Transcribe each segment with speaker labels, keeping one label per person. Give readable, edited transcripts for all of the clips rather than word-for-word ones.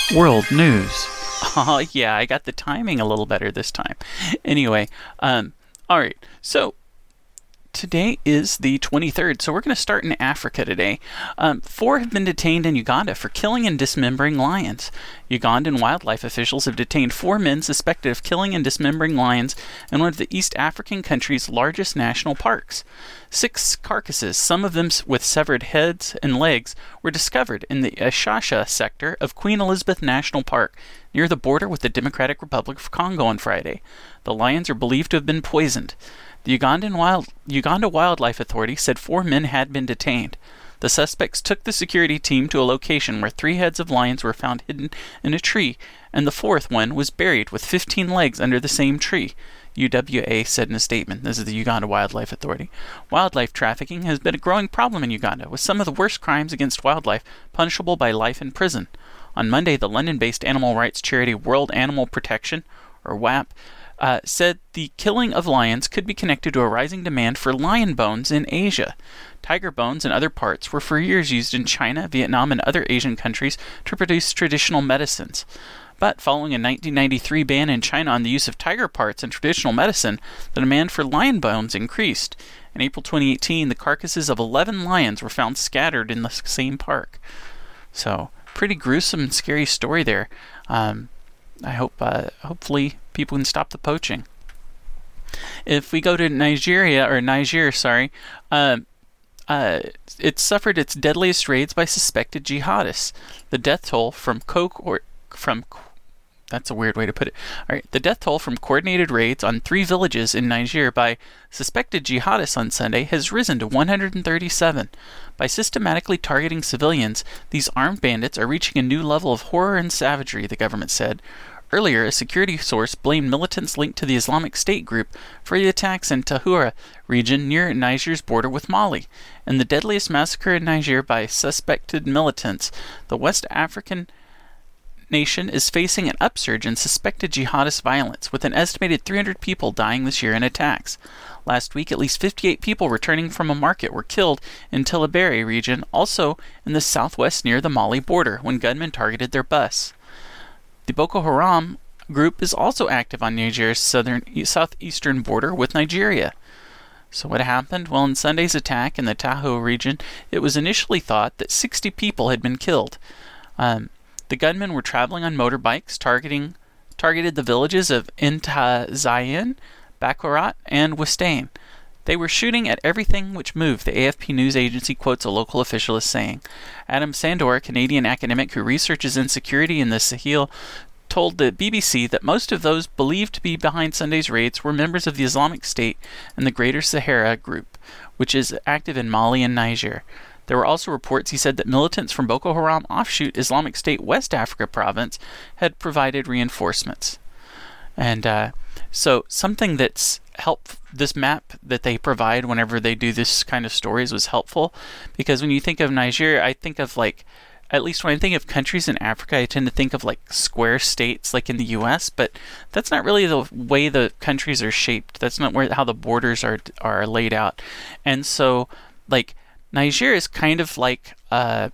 Speaker 1: World news. Oh, yeah, I got the timing a little better this time. Anyway, all right. So today is the 23rd, so we're going to start in Africa today. 4 have been detained in Uganda for killing and dismembering lions. Ugandan wildlife officials have detained 4 men suspected of killing and dismembering lions in one of the East African country's largest national parks. 6 carcasses, some of them with severed heads and legs, were discovered in the Ashasha sector of Queen Elizabeth National Park, near the border with the Democratic Republic of Congo on Friday. The lions are believed to have been poisoned. The Uganda Wildlife Authority said 4 men had been detained. The suspects took the security team to a location where 3 heads of lions were found hidden in a tree, and the 4th one was buried with 15 legs under the same tree, UWA said in a statement. This is the Uganda Wildlife Authority. Wildlife trafficking has been a growing problem in Uganda, with some of the worst crimes against wildlife punishable by life in prison. On Monday, the London-based animal rights charity World Animal Protection, or WAP, said the killing of lions could be connected to a rising demand for lion bones in Asia. Tiger bones and other parts were for years used in China, Vietnam, and other Asian countries to produce traditional medicines. But following a 1993 ban in China on the use of tiger parts in traditional medicine, the demand for lion bones increased. In April 2018, the carcasses of 11 lions were found scattered in the same park. So, pretty gruesome and scary story there. I hope, hopefully, people can stop the poaching. If we go to Niger, it suffered its deadliest raids by suspected jihadists. The death toll that's a weird way to put it. All right, the death toll from coordinated raids on 3 villages in Niger by suspected jihadists on Sunday has risen to 137. By systematically targeting civilians, these armed bandits are reaching a new level of horror and savagery, the government said. Earlier, a security source blamed militants linked to the Islamic State group for the attacks in Tahura region near Niger's border with Mali. In the deadliest massacre in Niger by suspected militants, the West African nation is facing an upsurge in suspected jihadist violence, with an estimated 300 people dying this year in attacks. Last week, at least 58 people returning from a market were killed in Tillabéri region, also in the southwest near the Mali border, when gunmen targeted their bus. The Boko Haram group is also active on Niger's southeastern border with Nigeria. So what happened? Well, in Sunday's attack in the Tahoe region, it was initially thought that 60 people had been killed. The gunmen were traveling on motorbikes, targeted the villages of Intazayan, Bakorat, and Westaine. They were shooting at everything which moved, the AFP news agency quotes a local official as saying. Adam Sandor, a Canadian academic who researches insecurity in the Sahel, told the BBC that most of those believed to be behind Sunday's raids were members of the Islamic State and the Greater Sahara Group, which is active in Mali and Niger. There were also reports, he said, that militants from Boko Haram offshoot Islamic State West Africa province had provided reinforcements. And so something that's this map that they provide whenever they do this kind of stories was helpful, because when you think of Niger, I think of at least when I think of countries in Africa, I tend to think of square states like in the US, but that's not really the way the countries are shaped. That's not how the borders are laid out. And so Niger is kind of it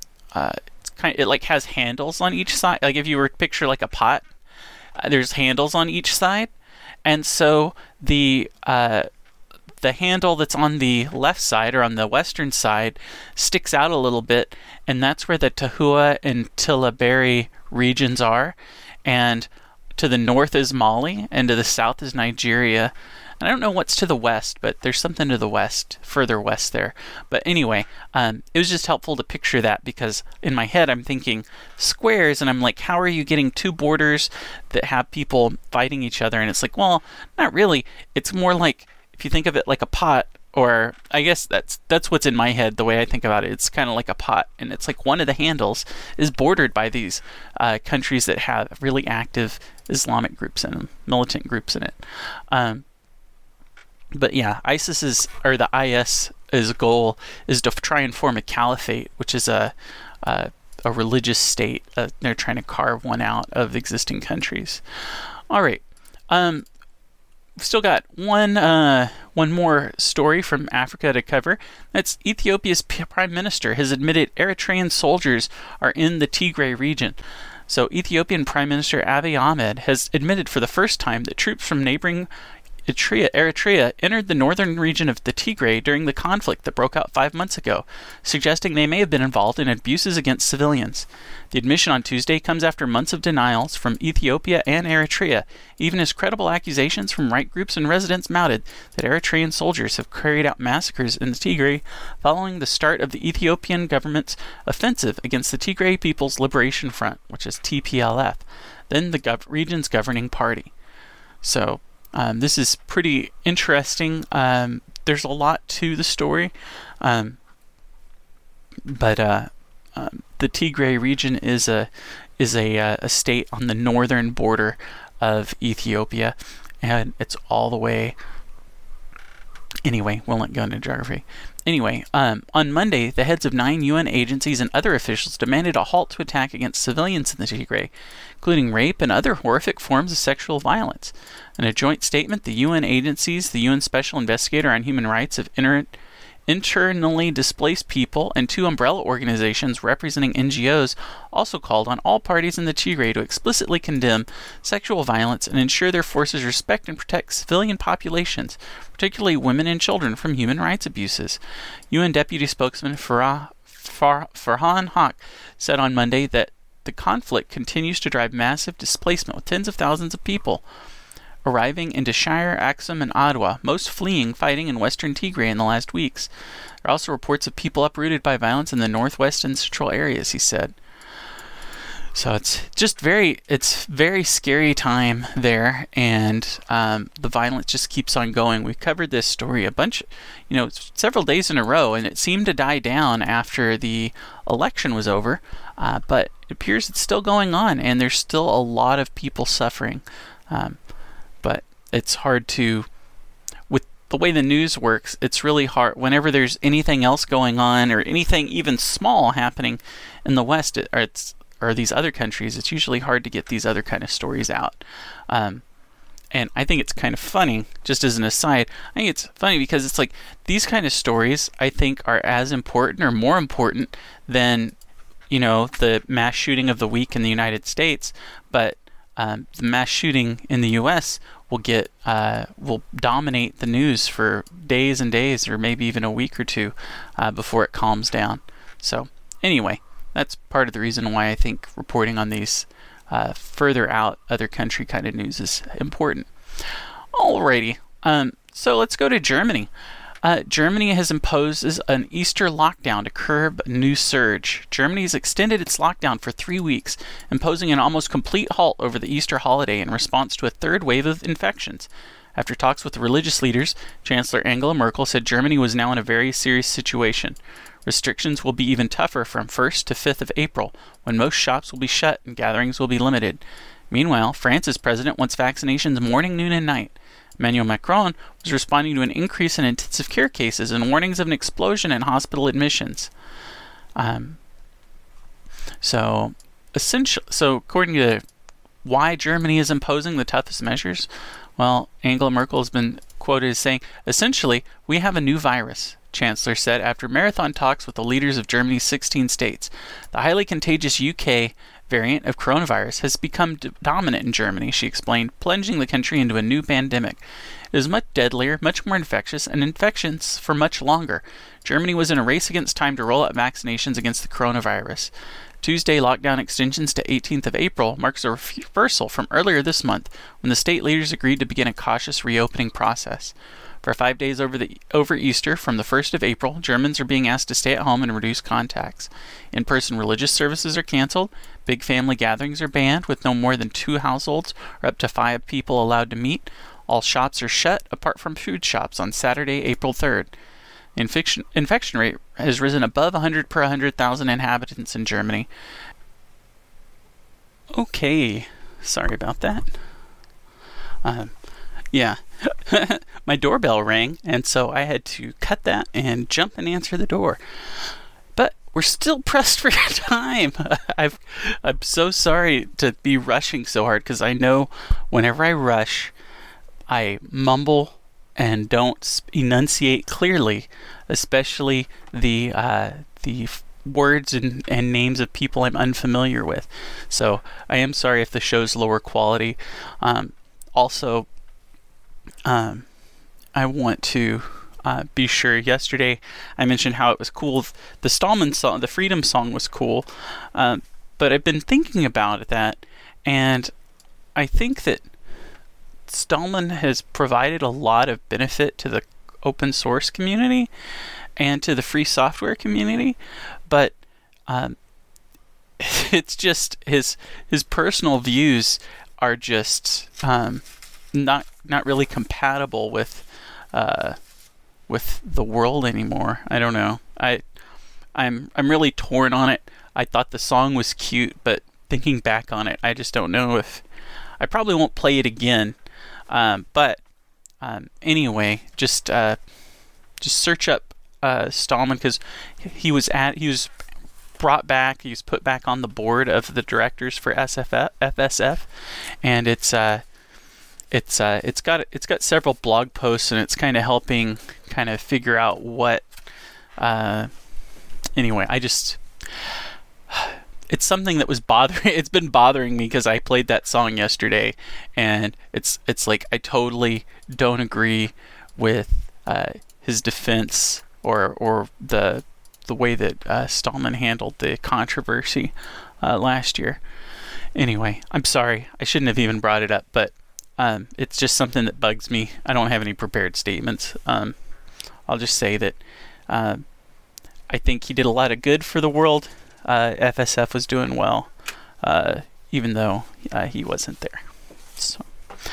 Speaker 1: has handles on each side. Like if you were to picture a pot, there's handles on each side, and so the handle that's on the left side or on the western side sticks out a little bit, and that's where the Tahua and Tillabéri regions are, and to the north is Mali, and to the south is Nigeria. I don't know what's to the west, but there's something to the west, further west there. But anyway, it was just helpful to picture that, because in my head I'm thinking squares, and I'm like, how are you getting 2 borders that have people fighting each other? And it's well, not really. It's more like, if you think of it like a pot, or I guess that's what's in my head, the way I think about it. It's kind of like a pot, and it's one of the handles is bordered by these countries that have really active Islamic groups in them, militant groups in it. But yeah, ISIS's goal is to try and form a caliphate, which is a religious state. They're trying to carve one out of existing countries. All right, we've still got one more story from Africa to cover. That's Ethiopia's prime minister has admitted Eritrean soldiers are in the Tigray region. So Ethiopian Prime Minister Abiy Ahmed has admitted for the first time that troops from neighboring Eritrea entered the northern region of the Tigray during the conflict that broke out 5 months ago, suggesting they may have been involved in abuses against civilians. The admission on Tuesday comes after months of denials from Ethiopia and Eritrea, even as credible accusations from right groups and residents mounted that Eritrean soldiers have carried out massacres in the Tigray following the start of the Ethiopian government's offensive against the Tigray People's Liberation Front, which is TPLF, then the region's governing party. So, this is pretty interesting. There's a lot to the story, but the Tigray region is a state on the northern border of Ethiopia, and it's all the way. Anyway, we'll not go into geography. Anyway, on Monday, the heads of 9 UN agencies and other officials demanded a halt to attack against civilians in the Tigray, including rape and other horrific forms of sexual violence. In a joint statement, the UN agencies, the UN Special Investigator on Human Rights of Internally Displaced People, and 2 umbrella organizations representing NGOs also called on all parties in the Tigray to explicitly condemn sexual violence and ensure their forces respect and protect civilian populations, particularly women and children, from human rights abuses. UN Deputy Spokesman Farhan Haq said on Monday that the conflict continues to drive massive displacement, with tens of thousands of people arriving into Shire, Axum, and Adwa, most fleeing fighting in western Tigray in the last weeks. There are also reports of people uprooted by violence in the northwest and central areas, he said. So it's just very scary time there, and the violence just keeps on going. We covered this story several days in a row, and it seemed to die down after the election was over, but it appears it's still going on, and there's still a lot of people suffering. But it's hard to, with the way the news works, it's really hard. Whenever there's anything else going on or anything even small happening in the West or these other countries, it's usually hard to get these other kind of stories out. And I think it's kind of funny, just as an aside, I think it's funny because it's like these kind of stories, I think, are as important or more important than, the mass shooting of the week in the United States. But the mass shooting in the U.S. will dominate the news for days and days, or maybe even a week or two, before it calms down. So anyway, that's part of the reason why I think reporting on these further out other country kind of news is important. Alrighty, so let's go to Germany. Germany has imposed an Easter lockdown to curb a new surge. Germany has extended its lockdown for 3 weeks, imposing an almost complete halt over the Easter holiday in response to a third wave of infections. After talks with religious leaders, Chancellor Angela Merkel said Germany was now in a very serious situation. Restrictions will be even tougher from 1st to 5th of April, when most shops will be shut and gatherings will be limited. Meanwhile, France's president wants vaccinations morning, noon, and night. Emmanuel Macron was responding to an increase in intensive care cases and warnings of an explosion in hospital admissions. So according to why Germany is imposing the toughest measures, well, Angela Merkel has been quoted as saying, "Essentially, we have a new virus," Chancellor said after marathon talks with the leaders of Germany's 16 states. The highly contagious UK variant of coronavirus has become dominant in Germany, she explained, plunging the country into a new pandemic. It is much deadlier, much more infectious, and infections for much longer. Germany was in a race against time to roll out vaccinations against the coronavirus. Tuesday lockdown extensions to 18th of April marks a reversal from earlier this month, when the state leaders agreed to begin a cautious reopening process. For 5 days over Easter, from the 1st of April, Germans are being asked to stay at home and reduce contacts. In-person religious services are canceled. Big family gatherings are banned, with no more than 2 households or up to 5 people allowed to meet. All shops are shut, apart from food shops, on Saturday, April 3rd. The infection rate has risen above 100 per 100,000 inhabitants in Germany. Okay, sorry about that. Yeah, my doorbell rang, and so I had to cut that and jump and answer the door. But we're still pressed for time. I'm so sorry to be rushing so hard, because I know whenever I rush, I mumble and don't enunciate clearly, especially the words and names of people I'm unfamiliar with. So I am sorry if the show's lower quality. Also, I want to be sure. Yesterday I mentioned how it was cool. The Stallman song, the Freedom Song, was cool. But I've been thinking about that, and I think that Stallman has provided a lot of benefit to the open source community and to the free software community, but it's just his personal views are just not really compatible with the world anymore. I don't know. I'm really torn on it. I thought the song was cute, but thinking back on it, I just don't know if I probably won't play it again. But anyway, just search up Stallman, because he was brought back. He was put back on the board of the directors for FSF, and it's got several blog posts, and it's kind of helping kind of figure out what. Anyway, it's something that was it's been bothering me because I played that song yesterday, and it's like I totally don't agree with his defense or the way that Stallman handled the controversy last year. Anyway, I'm sorry. I shouldn't have even brought it up, but it's just something that bugs me. I don't have any prepared statements. I'll just say that I think he did a lot of good for the world. FSF was doing well, even though he wasn't there. So,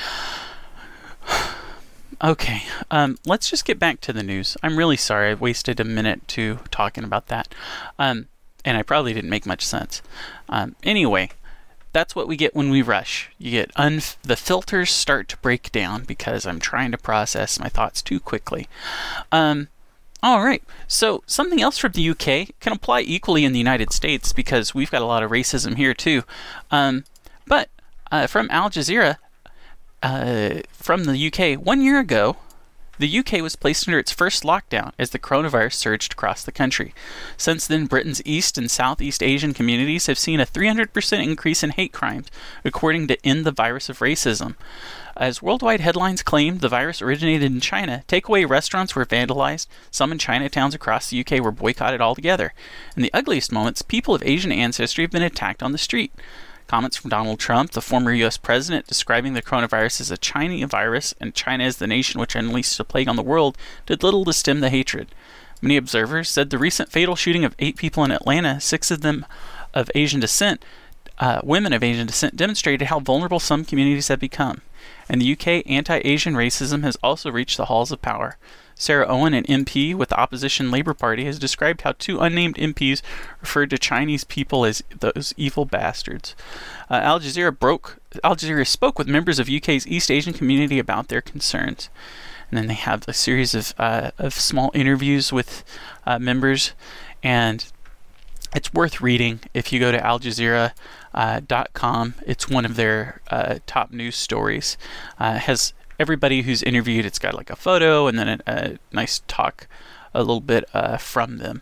Speaker 1: okay, let's just get back to the news. I'm really sorry I wasted a minute to talking about that, and I probably didn't make much sense. Anyway, that's what we get when we rush. You get the filters start to break down because I'm trying to process my thoughts too quickly. All right, so something else from the UK can apply equally in the United States because we've got a lot of racism here too. But from Al Jazeera, from the UK, 1 year ago, the UK was placed under its first lockdown as the coronavirus surged across the country. Since then, Britain's East and Southeast Asian communities have seen a 300% increase in hate crimes, according to End the Virus of Racism. As worldwide headlines claimed the virus originated in China, takeaway restaurants were vandalized, some in Chinatowns across the UK were boycotted altogether. In the ugliest moments, people of Asian ancestry have been attacked on the street. Comments from Donald Trump, the former U.S. president, describing the coronavirus as a Chinese virus and China as the nation which unleashed a plague on the world, did little to stem the hatred. Many observers said the recent fatal shooting of 8 people in Atlanta, 6 of them of Asian descent, women of Asian descent, demonstrated how vulnerable some communities have become. In the UK, anti-Asian racism has also reached the halls of power. Sarah Owen, an MP with the opposition Labour Party, has described how 2 unnamed MPs referred to Chinese people as those evil bastards. Al Jazeera spoke with members of UK's East Asian community about their concerns. And then they have a series of small interviews with members, and it's worth reading if you go to aljazeera.com. It's one of their top news stories. Has everybody who's interviewed. It's got like a photo and then a nice talk a little bit from them.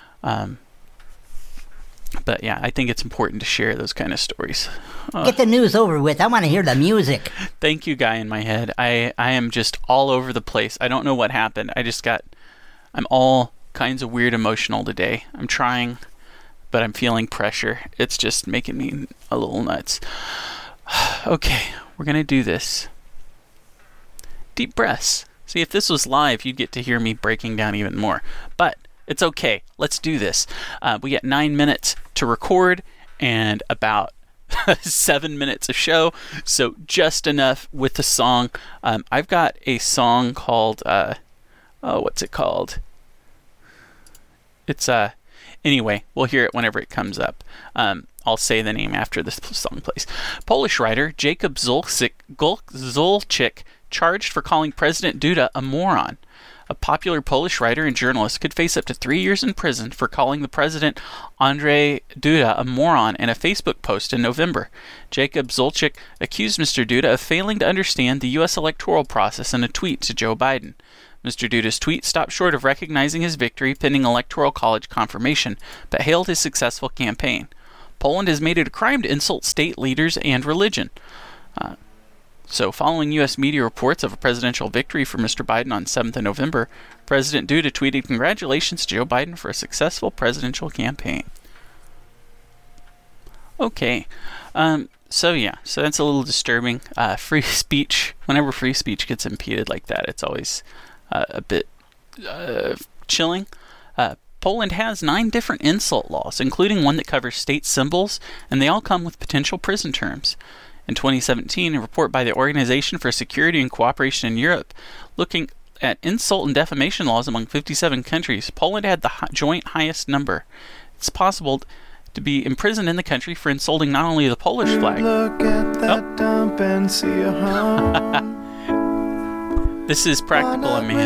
Speaker 1: But yeah, I think it's important to share those kind of stories.
Speaker 2: Get the news over with. I want to hear the music.
Speaker 1: Thank you, guy in my head. I am just all over the place. I don't know what happened. I'm all kinds of weird emotional today. I'm trying, but I'm feeling pressure. It's just making me a little nuts. Okay, we're going to do this. Deep breaths. See, if this was live, you'd get to hear me breaking down even more. But it's okay. Let's do this. We got 9 minutes to record and about 7 minutes of show, so just enough with the song. I've got a song called, what's it called? It's, anyway, we'll hear it whenever it comes up. I'll say the name after this song plays. Polish writer Jacob Zulczyk charged for calling President Duda a moron. A popular Polish writer and journalist could face up to 3 years in prison for calling the president Andrzej Duda a moron in a Facebook post in November. Jacob Zulczyk accused Mr. Duda of failing to understand the U.S. electoral process in a tweet to Joe Biden. Mr. Duda's tweet stopped short of recognizing his victory pending Electoral College confirmation, but hailed his successful campaign. Poland has made it a crime to insult state leaders and religion. So, following U.S. media reports of a presidential victory for Mr. Biden on 7th of November, President Duda tweeted, "Congratulations to Joe Biden for a successful presidential campaign." Okay. So that's a little disturbing. Free speech, whenever free speech gets impeded like that, it's always a bit chilling. Poland has 9 different insult laws, including one that covers state symbols, and they all come with potential prison terms. In 2017, a report by the Organization for Security and Cooperation in Europe looking at insult and defamation laws among 57 countries, Poland had the joint highest number. It's possible to be imprisoned in the country for insulting not only the Polish flag.
Speaker 3: Look at that dump and see a home.
Speaker 1: This is Practical Amanda.